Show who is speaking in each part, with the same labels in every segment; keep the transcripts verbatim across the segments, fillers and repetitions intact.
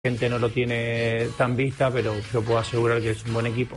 Speaker 1: gente no lo tiene tan vista, pero yo puedo asegurar que es un buen equipo.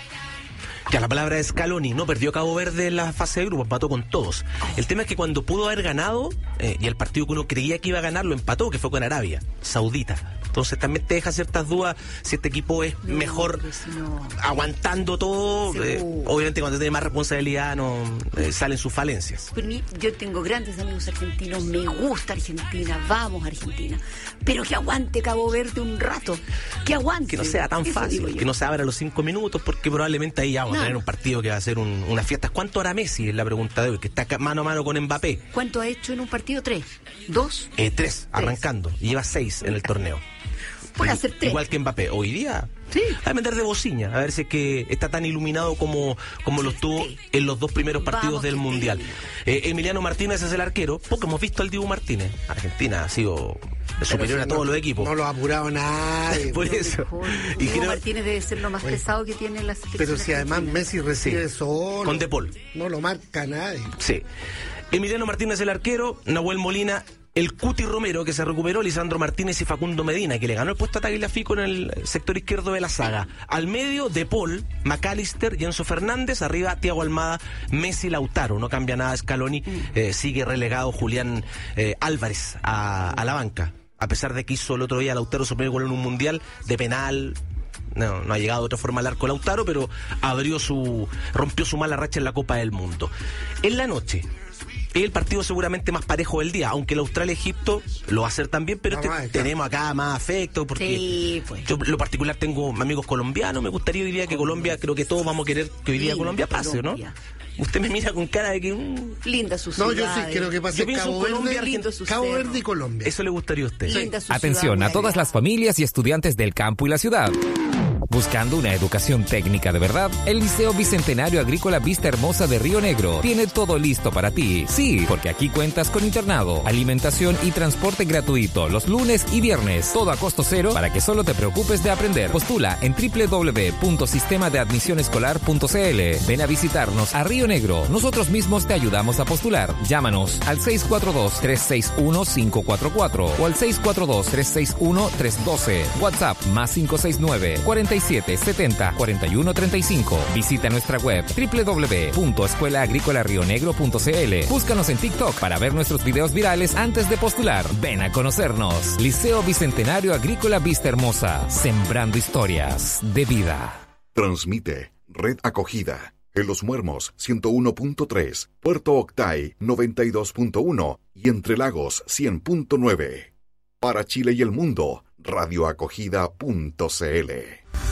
Speaker 2: Ya, la palabra es Scaloni. No perdió Cabo Verde en la fase de grupos, empató con todos. El tema es que cuando pudo haber ganado, eh, y el partido que uno creía que iba a ganar lo empató, que fue con Arabia Saudita. Entonces también te deja ciertas dudas si este equipo es no, mejor no. aguantando todo. Eh, obviamente cuando tiene más responsabilidad no eh, salen sus falencias.
Speaker 3: Por mí, yo tengo grandes amigos argentinos, me gusta Argentina, vamos Argentina, pero que aguante Cabo Verde un rato, que aguante.
Speaker 2: Que no sea tan Eso fácil, que no se abra los cinco minutos, porque probablemente ahí ya vamos no. a tener un partido que va a ser un, una fiesta. ¿Cuánto hará Messi? Es la pregunta de hoy, que está mano a mano con Mbappé.
Speaker 3: ¿Cuánto ha hecho en un partido? ¿Tres? ¿Dos?
Speaker 2: Eh, tres, tres, arrancando. Y lleva seis en el torneo.
Speaker 3: Puede hacer tres.
Speaker 2: Igual que Mbappé. Hoy día sí. a vender de bocina, a ver si es que está tan iluminado como, como lo estuvo sí. en los dos primeros partidos Vamos, del Mundial. Eh, Emiliano Martínez es el arquero, porque hemos visto al Dibu Martínez. Argentina ha sido superior a todos
Speaker 4: no,
Speaker 2: los equipos.
Speaker 4: No lo ha apurado nadie.
Speaker 2: Por eso.
Speaker 3: Y Dibu creo... Martínez debe ser lo más Oye, pesado que tiene la selección.
Speaker 4: Pero si además Messi recibe sí. solo.
Speaker 2: Con De Paul.
Speaker 4: No lo marca nadie.
Speaker 2: Sí. Emiliano Martínez el arquero, Nahuel Molina, el Cuti Romero, que se recuperó, Lisandro Martínez y Facundo Medina, que le ganó el puesto a Tagliafico en el sector izquierdo de la saga. Al medio, De Paul, McAllister y Enzo Fernández. Arriba, Thiago Almada, Messi, Lautaro. No cambia nada Scaloni. Eh, sigue relegado Julián eh, Álvarez a, a la banca. A pesar de que hizo el otro día Lautaro su primer gol en un mundial de penal. No, no ha llegado de otra forma al arco Lautaro, pero abrió su, rompió su mala racha en la Copa del Mundo. En la noche, el partido seguramente más parejo del día, aunque el Australia-Egipto lo va a hacer también, pero este, tenemos acá más afecto, porque sí, pues. yo en lo particular tengo amigos colombianos, me gustaría hoy día que Colombia, creo que todos vamos a querer que hoy día Colombia pase, Colombia. ¿no? Usted me mira con cara de que... Um,
Speaker 3: linda su
Speaker 4: ciudad. No, yo sí creo que pase Cabo Verde, Cabo Verde y Colombia.
Speaker 2: Eso le gustaría a usted.
Speaker 3: Sí.
Speaker 5: Atención a todas las familias y estudiantes del campo y la ciudad. Buscando una educación técnica de verdad, el Liceo Bicentenario Agrícola Vista Hermosa de Río Negro tiene todo listo para ti. Sí, porque aquí cuentas con internado, alimentación y transporte gratuito los lunes y viernes. Todo a costo cero para que solo te preocupes de aprender. Postula en doble u doble u doble u punto sistema de admisión escolar punto c l. Ven a visitarnos a Río Negro. Nosotros mismos te ayudamos a postular. Llámanos al seis cuatro dos, tres seis uno, cinco cuatro cuatro o al seis cuatro dos, tres seis uno, tres uno dos. WhatsApp más cinco seis nueve, cuarenta y siete, setenta, cuarenta y uno, treinta y cinco. Visita nuestra web doble u doble u doble u punto escuela agrícola río negro punto c l. Búscanos en TikTok para ver nuestros videos virales antes de postular. Ven a conocernos. Liceo Bicentenario Agrícola Vista Hermosa. Sembrando historias de vida.
Speaker 6: Transmite Red Acogida en Los Muermos ciento uno punto tres, Puerto Octay noventa y dos punto uno y Entre Lagos cien punto nueve. Para Chile y el mundo, radioacogida punto c l.